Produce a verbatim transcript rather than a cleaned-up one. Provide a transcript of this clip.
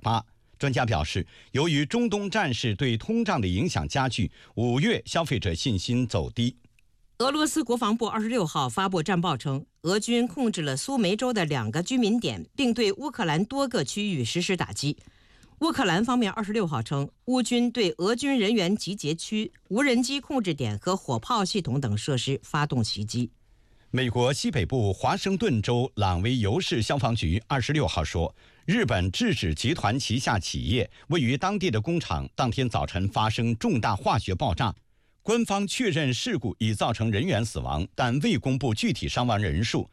八。专家表示，由于中东战事对通胀的影响加剧，五月消费者信心走低。 俄罗斯国防部二十六号发布战报称，俄军控制了苏梅州的两个居民点，并对乌克兰多个区域实施打击。乌克兰方面二十六号称，乌军对俄军人员集结区、无人机控制点和火炮系统等设施发动袭击。 美国西北部华盛顿州朗威尤市消防局二十六号说，日本制止集团旗下企业位于当地的工厂当天早晨发生重大化学爆炸。官方确认事故已造成人员死亡，但未公布具体伤亡人数。